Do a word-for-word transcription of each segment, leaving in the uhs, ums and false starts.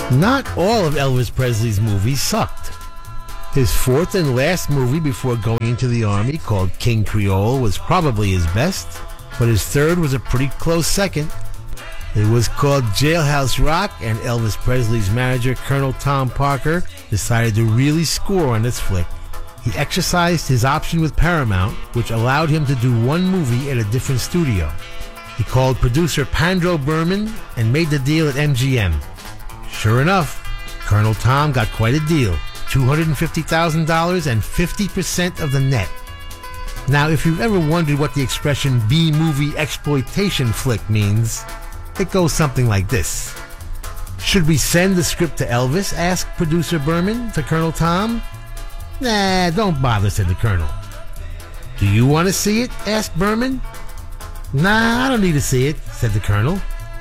Not all of Elvis Presley's movies sucked. His fourth and last movie before going into the Army, called King Creole, was probably his best, but his third was a pretty close second. It was called Jailhouse Rock, and Elvis Presley's manager, Colonel Tom Parker, decided to really score on this flick. He exercised his option with Paramount, which allowed him to do one movie at a different studio. He called producer Pandro Berman and made the deal at M G M. Sure enough, Colonel Tom got quite a deal, two hundred fifty thousand dollars and fifty percent of the net. Now, if you've ever wondered what the expression B-movie exploitation flick means, it goes something like this. Should we send the script to Elvis? Asked producer Berman to Colonel Tom. Nah, don't bother, said the Colonel. Do you want to see it? Asked Berman. Nah, I don't need to see it, said the Colonel.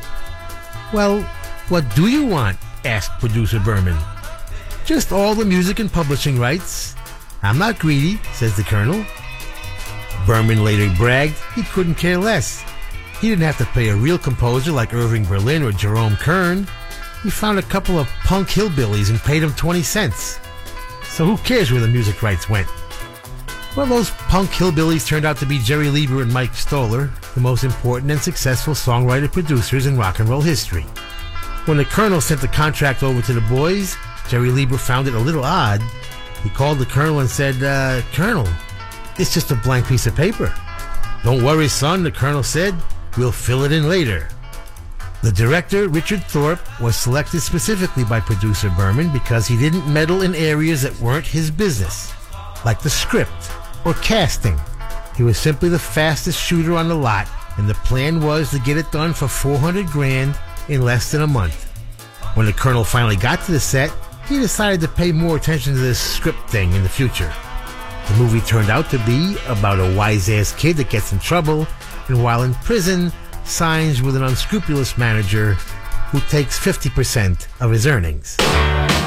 Well, what do you want? Asked producer Berman. Just all the music and publishing rights. I'm not greedy, says the Colonel. Berman later bragged he couldn't care less. He didn't have to pay a real composer like Irving Berlin or Jerome Kern. He found a couple of punk hillbillies and paid them twenty cents. So who cares where the music rights went? Well, those punk hillbillies turned out to be Jerry Leiber and Mike Stoller, the most important and successful songwriter-producers in rock and roll history. When the Colonel sent the contract over to the boys, Jerry Leiber found it a little odd. He called the Colonel and said, uh, Colonel, it's just a blank piece of paper. Don't worry, son, the Colonel said. We'll fill it in later. The director, Richard Thorpe, was selected specifically by producer Berman because he didn't meddle in areas that weren't his business, like the script or casting. He was simply the fastest shooter on the lot, and the plan was to get it done for four hundred grand in less than a month. When the Colonel finally got to the set, he decided to pay more attention to this script thing in the future. The movie turned out to be about a wise-ass kid that gets in trouble, and while in prison, signs with an unscrupulous manager who takes fifty percent of his earnings.